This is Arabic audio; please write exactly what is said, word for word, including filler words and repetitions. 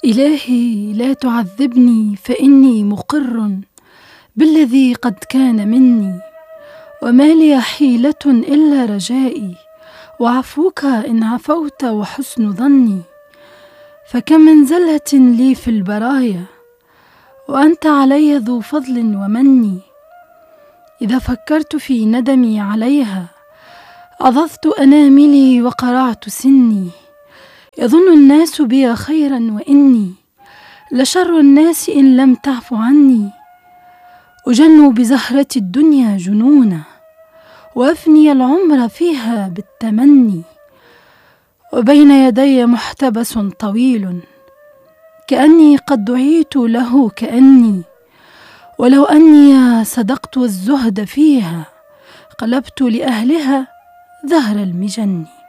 إلهي لا تعذبني فإني مقر بالذي قد كان مني، وما لي حيلة إلا رجائي وعفوك إن عفوت وحسن ظني. فكم من زلة لي في البرايا وأنت علي ذو فضل ومني، إذا فكرت في ندمي عليها عضضت أناملي وقرعت سني. يظن الناس بي خيرا وإني لشر الناس إن لم تعف عني، أجن بزهرة الدنيا جنونا وأفني العمر فيها بالتمني، وبين يدي محتبس طويل كأني قد دعيت له كأني، ولو أني صدقت الزهد فيها قلبت لأهلها ظهر المجن.